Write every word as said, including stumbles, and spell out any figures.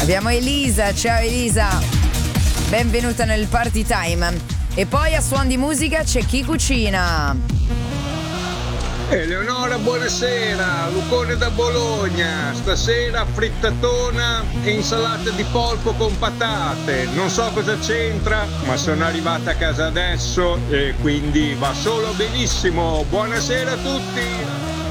Abbiamo Elisa, ciao Elisa, benvenuta nel Party Time. E poi a suon di musica c'è chi cucina. Eleonora, buonasera, Lucone da Bologna, stasera frittatona e insalata di polpo con patate, non so cosa c'entra, ma sono arrivata a casa adesso e quindi va solo benissimo, buonasera a tutti!